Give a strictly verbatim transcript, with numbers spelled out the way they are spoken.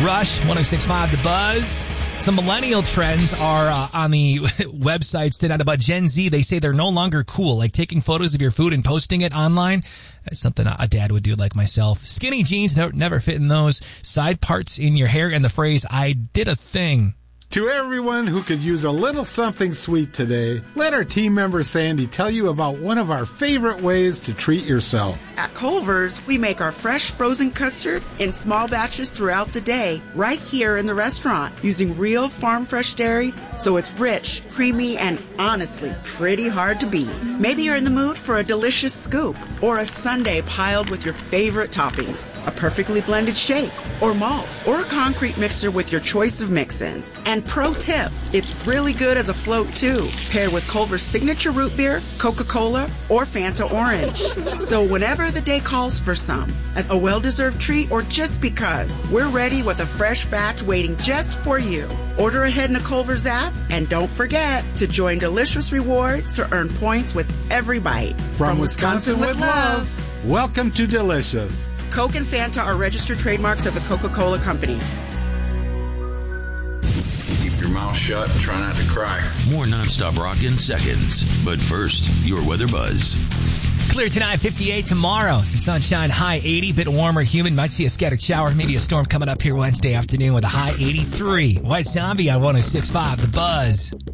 Rush, one oh six point five The Buzz. Some millennial trends are uh, on the websites tonight about Gen Z. They say they're no longer cool, like taking photos of your food and posting it online. That's something a dad would do like myself. Skinny jeans, don't never fit in those. Side parts in your hair, and the phrase, I did a thing. To everyone who could use a little something sweet today, let our team member Sandy tell you about one of our favorite ways to treat yourself. At Culver's, we make our fresh frozen custard in small batches throughout the day, right here in the restaurant, using real farm fresh dairy, so it's rich, creamy, and honestly, pretty hard to beat. Maybe you're in the mood for a delicious scoop, or a sundae piled with your favorite toppings, a perfectly blended shake, or malt, or a concrete mixer with your choice of mix-ins. And pro tip, it's really good as a float too, paired with Culver's signature root beer, Coca-Cola, or Fanta Orange. So whenever the day calls for some, as a well-deserved treat or just because, we're ready with a fresh batch waiting just for you. Order ahead in the Culver's app, and don't forget to join Delicious Rewards to earn points with every bite. From, From Wisconsin, Wisconsin with love. love, welcome to Delicious. Coke and Fanta are registered trademarks of the Coca-Cola Company. Your mouth shut and try not to cry. More nonstop rock in seconds. But first, your weather buzz. Clear tonight, fifty-eight tomorrow. Some sunshine, high eighty, bit warmer, humid. Might see a scattered shower, maybe a storm coming up here Wednesday afternoon with a high eighty-three. White Zombie on one oh six point five The Buzz.